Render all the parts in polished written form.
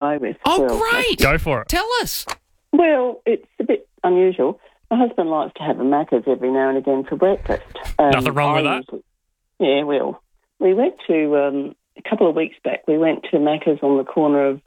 away with. Oh, Well, great. Go for it. Tell us. Well, it's a bit unusual. My husband likes to have a Macca's every now and again for breakfast. Nothing wrong with that. Yeah, well, we went to, a couple of weeks back, we went to Macca's on the corner of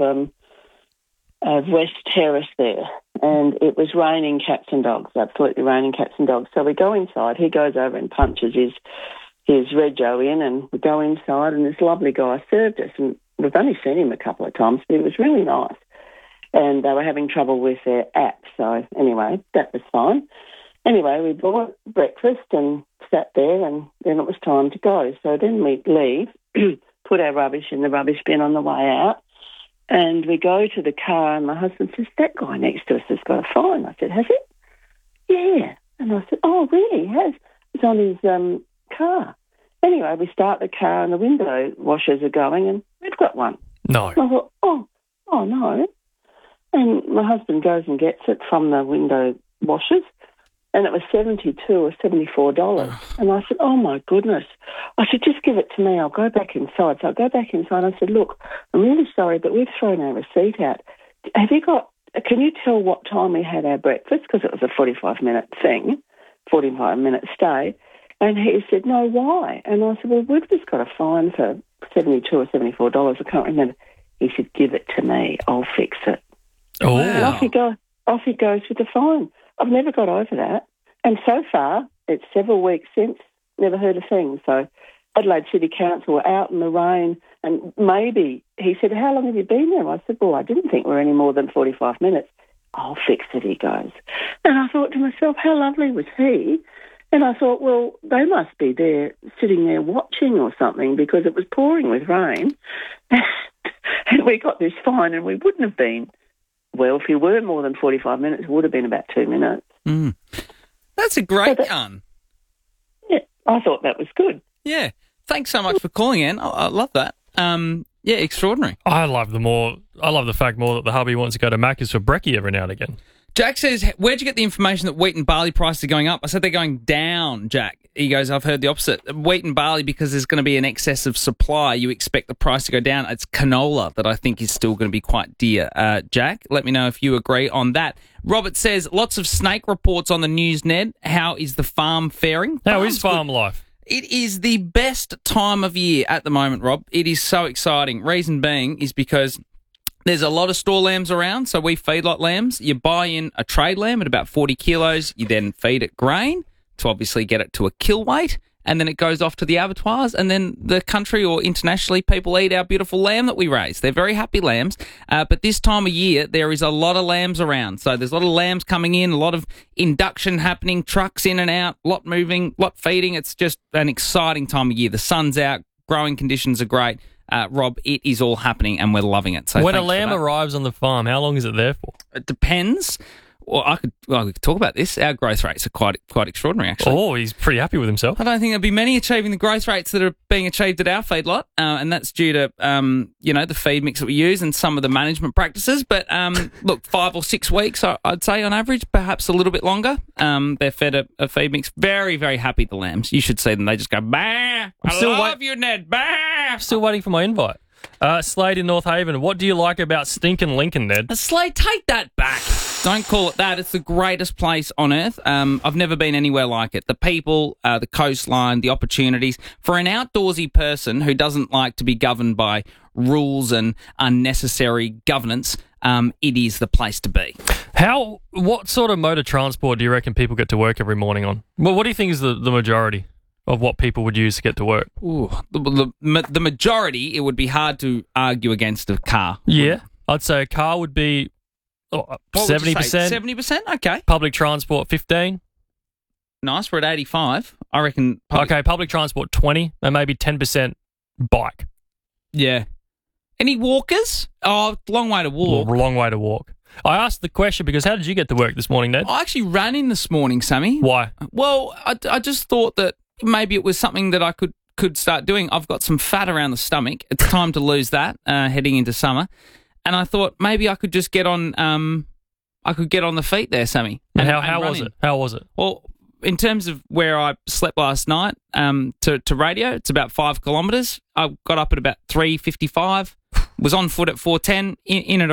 West Terrace there, and it was raining cats and dogs, absolutely raining cats and dogs. So we go inside, he goes over and punches his rego in, and we go inside, and this lovely guy served us, and we've only seen him a couple of times, but he was really nice. And they were having trouble with their app. So anyway, that was fine. Anyway, we bought breakfast and sat there, and then it was time to go. So then we leave, put our rubbish in the rubbish bin on the way out, and we go to the car, and my husband says, that guy next to us has got a fine. I said, has it? Yeah. And I said, oh, really? He has. It's on his car. Anyway, we start the car, and the window washers are going, and we've got one. No. And I thought, oh, no. And my husband goes and gets it from the window washers, and it was $72 or $74. And I said, oh, my goodness. I said, just give it to me. I'll go back inside. So I go back inside. I said, look, I'm really sorry, but we've thrown our receipt out. Can you tell what time we had our breakfast? Because it was a 45-minute thing, 45-minute stay. And he said, no, why? And I said, well, we've just got a fine for $72 or $74. I can't remember. He said, give it to me. I'll fix it. Oh. And off he goes with the fine. I've never got over that. And so far, it's several weeks since, never heard a thing. So Adelaide City Council were out in the rain, and maybe, he said, how long have you been there? I said, well, I didn't think we were any more than 45 minutes. I'll fix it, he goes. And I thought to myself, how lovely was he? And I thought, well, they must be there, sitting there watching or something, because it was pouring with rain. And we got this fine, and we wouldn't have been. Well, if you were more than 45 minutes, it would have been about 2 minutes. Mm. That's a great yarn. Yeah, I thought that was good. Yeah. Thanks so much for calling in. I love that. Yeah, extraordinary. I love the fact more that the hubby wants to go to Macca's for brekkie every now and again. Jack says, where'd you get the information that wheat and barley prices are going up? I said they're going down, Jack. He goes, I've heard the opposite. Wheat and barley, because there's going to be an excess of supply, you expect the price to go down. It's canola that I think is still going to be quite dear. Jack, let me know if you agree on that. Robert says, lots of snake reports on the news, Ned. How is the farm faring? How is farm life? It is the best time of year at the moment, Rob. It is so exciting. Reason being is because there's a lot of store lambs around, so we feedlot lambs. You buy in a trade lamb at about 40 kilos. You then feed it grain to obviously get it to a kill weight, and then it goes off to the abattoirs, and then the country or internationally people eat our beautiful lamb that we raise. They're very happy lambs, but this time of year there is a lot of lambs around. So there's a lot of lambs coming in, a lot of induction happening, trucks in and out, lot moving, lot feeding. It's just an exciting time of year. The sun's out, growing conditions are great. Rob, it is all happening and we're loving it. So when a lamb arrives on the farm, how long is it there for? It depends. Well, we could talk about this. Our growth rates are quite extraordinary, actually. Oh, he's pretty happy with himself. I don't think there'll be many achieving the growth rates that are being achieved at our feedlot, and that's due to the feed mix that we use and some of the management practices. But look, 5 or 6 weeks, I'd say on average, perhaps a little bit longer. They're fed a feed mix. Very, very happy, the lambs. You should see them. They just go, bah! I love you, Ned. Bah! Still waiting for my invite. Slade in North Haven, what do you like about stinking Lincoln, Ned? Slade, take that back. Don't call it that. It's the greatest place on earth. I've never been anywhere like it. The people, the coastline, the opportunities. For an outdoorsy person who doesn't like to be governed by rules and unnecessary governance, it is the place to be. What sort of motor transport do you reckon people get to work every morning on? Well, what do you think is the majority of what people would use to get to work? Ooh, the majority, it would be hard to argue against a car. Yeah, I'd say a car would be 70%. 70%? Okay. Public transport, 15%. Nice, we're at 85. I reckon... Public transport, 20%, and maybe 10% bike. Yeah. Any walkers? Oh, long way to walk. Long way to walk. I asked the question because how did you get to work this morning, Ned? I actually ran in this morning, Sammy. Why? Well, I just thought that maybe it was something that I could start doing. I've got some fat around the stomach. It's time to lose that heading into summer. And I thought maybe I could just get on the feet there, Sammy. And how was it? How was it? Well, in terms of where I slept last night to radio, it's about 5 kilometres. I got up at about 3:55, was on foot at 4:10, in at